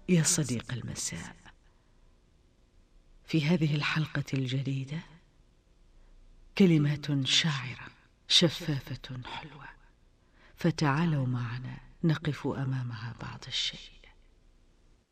يا صديق المساء، في هذه الحلقة الجديدة كلمات شاعرة شفافة حلوة، فتعالوا معنا نقف أمامها بعض الشيء.